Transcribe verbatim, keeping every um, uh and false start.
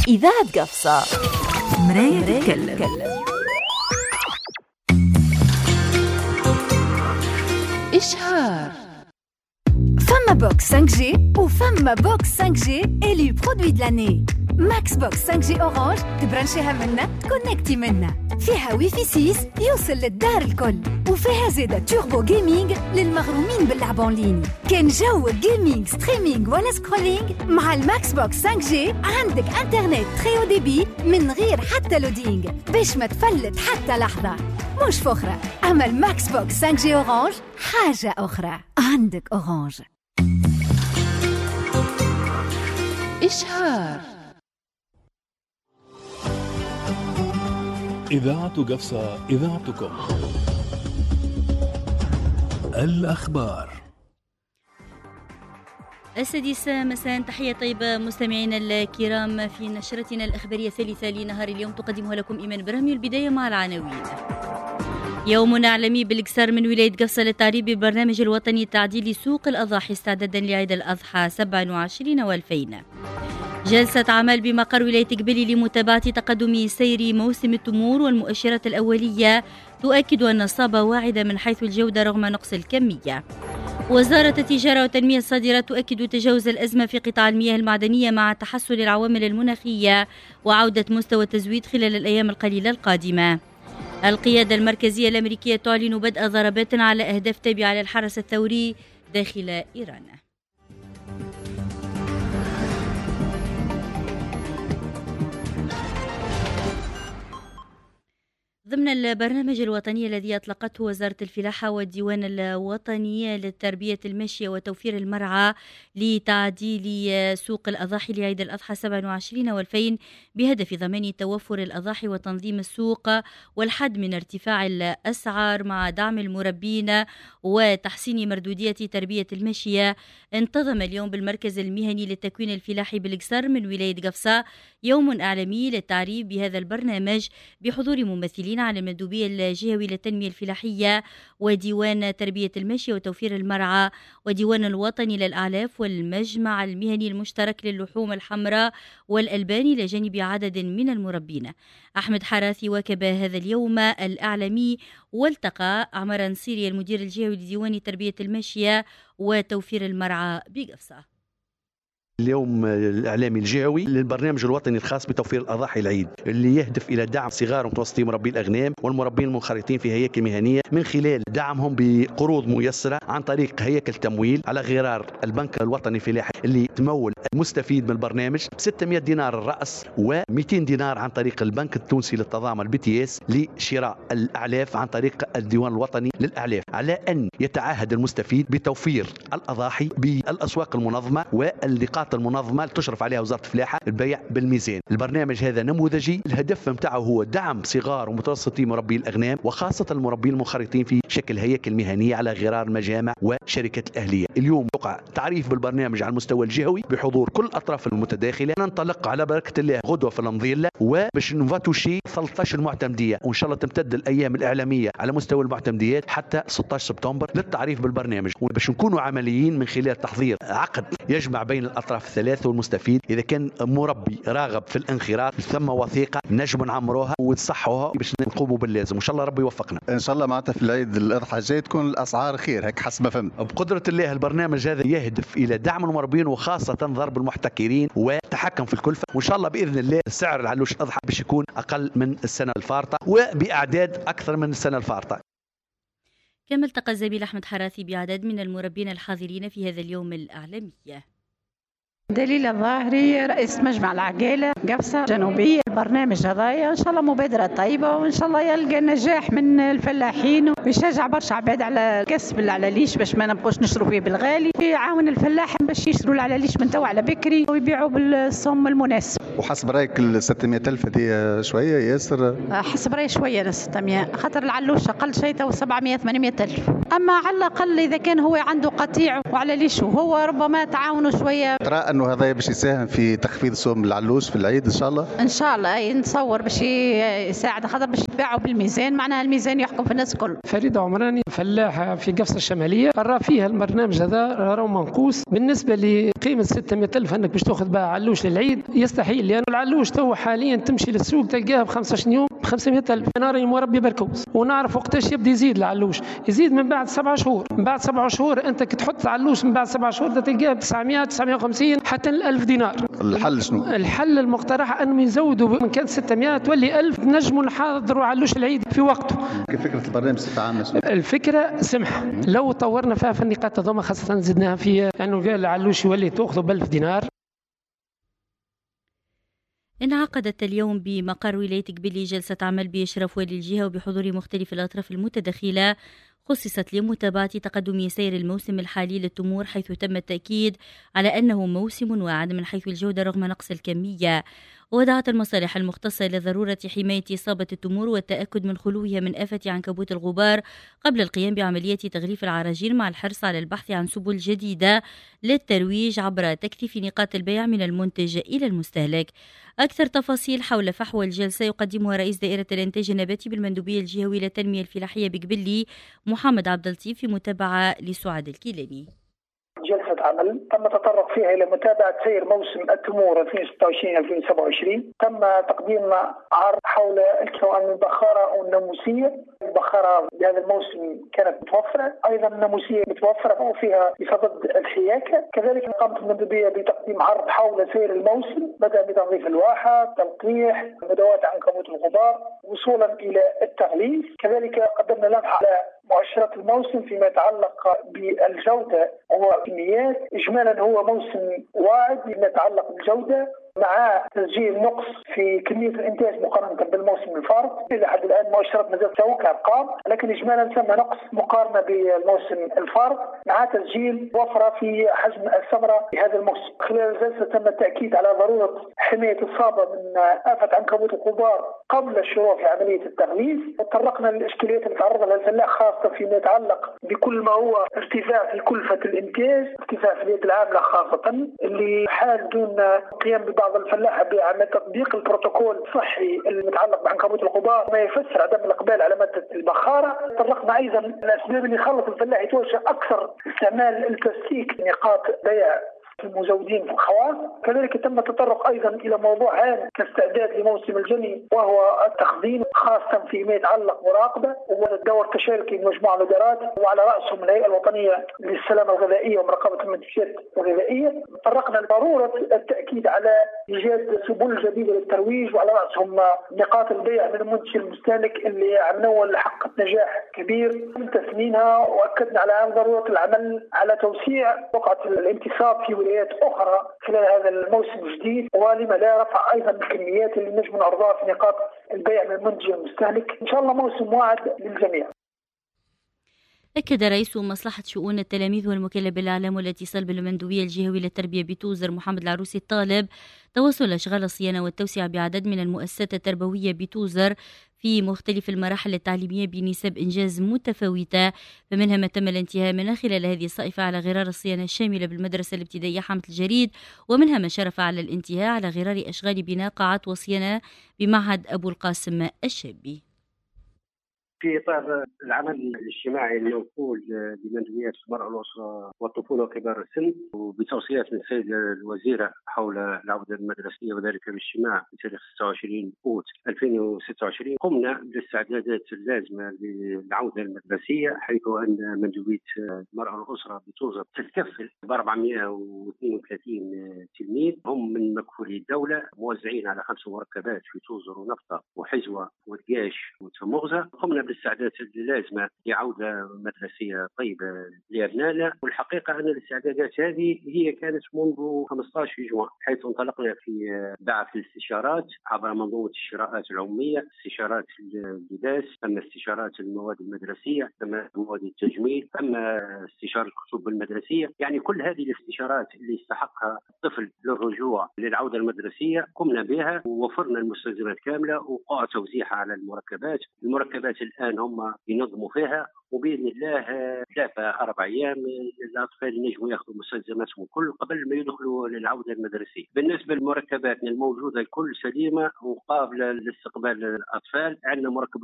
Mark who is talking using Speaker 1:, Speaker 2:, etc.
Speaker 1: إذاعة قفصة مراية تتكلم. إشهار. فما بوكس خمسة جي وفما بوكس خمسة جي إلي برودوي د لاني. ماكس بوكس خمسة جي أورانج تبرنشيها منا تكونكتي منا، فيها وي في ستة يوصل للدار الكل، وفيها زيادة توربو جيمنج للمغرومين باللعب اونلاين. كان جو جيمنج ستريمينج ولا سكرولينج مع الماكس بوكس خمسة جي عندك انترنت تري او دي بي من غير حتى لودينج باش ما تفلت حتى لحظة. مش فخرة، أما الماكس بوكس خمسة جي أورانج حاجة أخرى. عندك أورانج. إشهار.
Speaker 2: إذاعة قفصة إذاعتكم. الأخبار.
Speaker 3: السادسة مساء، تحية طيبة مستمعينا الكرام في نشرتنا الإخبارية الثالثة لنهار اليوم، تقدمها لكم إيمان برهمي. البداية مع العناوين. يوم عالمي بالإكسار من ولاية قفصة للتعريب بالبرنامج الوطني تعديل سوق الأضاحي استعدادا لعيد الأضحى سبعة وعشرين والفين. جلسة عمل بمقر ولاية قبلي لمتابعة تقدم سير موسم التمور، والمؤشرات الأولية تؤكد أن الصابة واعدة من حيث الجودة رغم نقص الكمية. وزارة التجارة والتنمية الصادرة تؤكد تجاوز الأزمة في قطاع المياه المعدنية مع تحسن العوامل المناخية وعودة مستوى التزويد خلال الأيام القليلة القادمة. القيادة المركزية الأمريكية تعلن بدء ضربات على أهداف تابعة للحرس الثوري داخل إيران. ضمن البرنامج الوطني الذي أطلقته وزارة الفلاحة والديوان الوطني للتربية الماشية وتوفير المرعى لتعديل سوق الأضاحي لعيد الأضحى سبعة وعشرين والفين بهدف ضمان توفر الأضاحي وتنظيم السوق والحد من ارتفاع الأسعار مع دعم المربين وتحسين مردودية تربية الماشية، انتظم اليوم بالمركز المهني للتكوين الفلاحي بالإكسار من ولاية قفصة يوم إعلامي للتعريف بهذا البرنامج بحضور ممثلين على المندوبية الجهوي للتنمية الفلاحية وديوان تربية الماشية وتوفير المرعى وديوان الوطني للأعلاف والمجمع المهني المشترك للحوم الحمراء والألبان إلى جانب عدد من المربين. أحمد حراثي واكب هذا اليوم الإعلامي والتقى عمر نصيري المدير الجهوي لديوان تربية الماشية وتوفير المرعى بقفصة.
Speaker 4: اليوم الإعلامي الجهوي للبرنامج الوطني الخاص بتوفير الأضاحي العيد اللي يهدف إلى دعم صغار ومتوسطي مربي الأغنام والمربين المنخرطين في هياكل مهنية من خلال دعمهم بقروض ميسرة عن طريق هياكل تمويل على غرار البنك الوطني الفلاحي اللي تمول المستفيد من البرنامج ستمائة دينار الرأس و200 دينار عن طريق البنك التونسي للتضامن البي تي اس لشراء الأعلاف عن طريق الديوان الوطني للأعلاف، على أن يتعهد المستفيد بتوفير الأضاحي بالأسواق المنظمة والنقاط المنظمة اللي تشرف عليها وزارة الفلاحة البيع بالميزان. البرنامج هذا نموذجي، الهدف متاعه هو دعم صغار ومتوسطي مربي الأغنام وخاصة المربين المنخرطين في شكل هياكل مهنية على غرار المجامع وشركة الأهلية. اليوم يقع تعريف بالبرنامج على المستوى الجهوي بحضور كل الأطراف المتداخلة. ننطلق على بركة الله غدوة في المظلة وباش نفاتوشي ثلاثة عشر المعتمدية، وإن شاء الله تمتد الأيام الإعلامية على مستوى المعتمديات حتى ستة عشر سبتمبر للتعريف بالبرنامج، وباش نكونوا عمليين من خلال تحضير عقد يجمع بين الأطراف الثلاثة والمستفيد. إذا كان مربي راغب في الانخراط ثم وثيقة نجم نعمروها ونصحوها باش نقوموا باللازم، وإن شاء الله ربي يوفقنا.
Speaker 5: إن شاء الله معناتها في العيد الأضحى جاي تكون الأسعار خير هيك حسب ما فهمت.
Speaker 4: بقدرة الله البرنامج هذا يهدف إلى دعم المربين وخاصة ضرب المحتكرين والتحكم في الكلفة، وإن شاء الله بإذن الله سعر العلوش الأضحى باش يكون أقل من السنة الفارطة وبأعداد أكثر من السنة الفارطة.
Speaker 3: كما التقى الزميل أحمد حراثي بعدد من المربين الحاضرين في هذا اليوم الإعلامي.
Speaker 6: دليل الظاهري رئيس مجمع العقيلة قفصة جنوبية. البرنامج هذايا إن شاء الله مبادرة طيبة، وإن شاء الله يلقى نجاح من الفلاحين ويشجع برشا عباد على كسب العلاليش باش ما نبقوش نشروا فيه بالغالي، يعاون الفلاح باش يشروا العلاليش من توا على بكري ويبيعوا بالسم المناسب.
Speaker 5: وحسب رايك ال ستمائة ألف هذه شوية ياسر؟
Speaker 6: حسب رايي شوية ل ستمائة، خاطر العلوش أقل شيء تو سبعمائة ثمانمائة ألف، أما على الأقل إذا كان هو عنده قطيع وعلاليش وهو ربما تعاونوا شوية.
Speaker 5: ترى أنه هذا باش يساهم في تخفيض سوم العلوش في العيد إن شاء الله؟
Speaker 6: إن شاء الله أي نتصور باش يساعد، خاطر باش يباعوا بالميزان، معناها الميزان يحكم في الناس الكل.
Speaker 7: فريدة عمراني فلاحة في قفصة الشمالية، راه فيها البرنامج هذا راه منقوص بالنسبة لقيمة ستمائة ألف أنك باش تاخذ بها علوش للعيد، يستحيل، لأن العلوش تو حاليا تمشي للسوق تلقاها ب خمسة عشر يوم ب خمسمائة ألف. أنا راني مربي بركوز ونعرف وقتاش يبدا يزيد العلوش، يزيد من بعد سبعة شهور، من بعد سبعة شهور أنت كتحط علوش من بعد سبعة شهور تلقاها ب تسعمائة تسعمائة وخمسين حتى ألف دينار.
Speaker 5: الحل شنو؟
Speaker 7: الحل المقترح أنهم يزودوا من كان ستمائة تولي ألف، نجموا نحضروا علوش العيد في وقته.
Speaker 5: كيف فكرة البرنامج بصفة عامة؟
Speaker 7: الفكرة سمحة، لو طورنا فيها في النقاط هذوما، خاصة زدناها في أنه يعني العلوش يولي تأخذه بألف دينار.
Speaker 3: انعقدت اليوم بمقر ولاية قبلي جلسة عمل بإشراف والي الجهة وبحضور مختلف الأطراف المتدخلة، خصصت لمتابعة تقدم يسير الموسم الحالي للتمور، حيث تم التأكيد على أنه موسم واعد من حيث الجودة رغم نقص الكمية. ودعت المصالح المختصة إلى ضرورة حماية إصابة التمور والتأكد من خلوها من آفة عنكبوت الغبار قبل القيام بعملية تغليف العراجين، مع الحرص على البحث عن سبل جديدة للترويج عبر تكثيف نقاط البيع من المنتج إلى المستهلك. أكثر تفاصيل حول فحوى الجلسة يقدمها رئيس دائرة الإنتاج النباتي بالمندوبية الجهوية للتنمية الفلاحية بقبلي محمد عبد اللطيف، في متابعة لسعاد الكيلاني.
Speaker 8: جلسة عمل تم تطرق فيها إلى متابعة سير موسم التمور ألفين وستة وعشرين ألفين وسبعة وعشرين. تم تقديم عرض حول الكوان من البخارة والناموسية. البخارة بهذا الموسم كانت متوفرة، أيضا الناموسية متوفرة وفيها بصدد الحياكة. كذلك قامت المندوبية بتقديم عرض حول سير الموسم، بدأ بتنظيف الواحة، تلقيح، مداواة عنكبوت الغبار، وصولا إلى التغليف. كذلك قدمنا لمحة على مؤشرات الموسم فيما يتعلق بالجودة وكميات. إجمالا هو موسم واعد فيما يتعلق بالجودة، مع تسجيل نقص في كمية الإنتاج مقارنة بالموسم الفارط. إلى حد الآن مؤشرات ما زالت تساوي كأرقام، لكن إجمالا ثم نقص مقارنة بالموسم الفارط، مع تسجيل وفرة في حجم الثمرة في هذا الموسم. خلال الجلسة تم التأكيد على ضرورة حماية الصابة من آفة عنكبوت الغبار قبل الشروع في عملية التغليف. وتطرقنا للإشكاليات اللي تعرض لها الفلاح، خاصة فيما يتعلق بكل ما هو ارتفاع في كلفة الإنتاج، ارتفاع في اليد العاملة خاصة، اللي حال دون قيام ببعض الفلاحة بعمل تطبيق البروتوكول الصحي المتعلق بعنكبوت الغبار، ما يفسر عدم الإقبال على مادة البخارة. تطرقنا أيضا الأسباب اللي خلت الفلاح يتوجه أكثر استعمال البلاستيك، نقاط بيع المزودين في الخواص. كذلك تم التطرق أيضا إلى موضوع هام كاستعداد لموسم الجني، وهو التخزين، خاصة فيما يتعلق مراقبة والدور التشاركي لمجموعة الإدارات، وعلى رأسهم الهيئة الوطنية للسلامة الغذائية ومراقبة المنتجات الغذائية. تطرقنا لضرورة التأكيد على إيجاد سبل جديدة للترويج، وعلى رأسهم نقاط البيع من المنتج المستهلك اللي عملوا حققت نجاح كبير في تثمينها. وأكدنا على ضرورة العمل على توسيع بقعة الانتصاب في ولايات أخرى خلال هذا الموسم الجديد، ولما لا رفع أيضا الكميات اللي نجم نعرضها في نقاط البيع من المنتج المستهلك. إن شاء الله موسم واعد للجميع.
Speaker 3: أكد رئيس مصلحة شؤون التلاميذ والمكلف بالإعلام والاتصال بالمندوبية الجهوية للتربية بتوزر محمد العروسي الطالب توصل أشغال الصيانة والتوسعة بعدد من المؤسسات التربوية بتوزر في مختلف المراحل التعليمية بنسب إنجاز متفاوتة، فمنها ما تم الانتهاء منه خلال هذه الصيفة على غرار الصيانة الشاملة بالمدرسة الابتدائية حامة الجريد، ومنها ما شرف على الانتهاء على غرار أشغال بناء قاعات وصيانة بمعهد أبو القاسم الشابي.
Speaker 9: في إطار العمل الاجتماعي المنقول بمندوبيات المرأة والأسرة والطفولة وكبار السن، وبتوصيات من السيد الوزيرة حول العودة المدرسية، وذلك باجتماع بتاريخ ستة وعشرين أوت ألفين وستة وعشرين، قمنا بالاستعدادات اللازمة للعودة المدرسية، حيث أن مندوبية المرأة والأسرة بتوزر تتكفل ب أربعمائة واثنين وثلاثين تلميذ، هم من مكفولي الدولة، موزعين على خمس مركبات في توزر ونفطة وحزوة ودقاش وتمغزة. قمنا بالاستعدادات اللازمة لعودة مدرسية طيبة لأبنائنا، والحقيقة أن الاستعدادات هذه هي كانت منذ خمسة عشر جوان، حيث انطلقنا في بعث الاستشارات عبر منظومة الشراءات العمومية، استشارات اللباس، ثم استشارات المواد المدرسية، ثم مواد التجميل، ثم استشارة الكتب المدرسية. يعني كل هذه الاستشارات اللي استحقها الطفل للرجوع للعودة المدرسية قمنا بها، ووفرنا المستلزمات كاملة وقع توزيعها على المركبات. المركبات الآن هم ينظموا فيها، وبإذن الله ثلاثة أربع أيام الأطفال ينجموا يأخذوا مستلزماتهم كل قبل ما يدخلوا للعودة المدرسية. بالنسبة لمركباتنا الموجودة الكل سليمة وقابلة لاستقبال الأطفال. عندنا مركب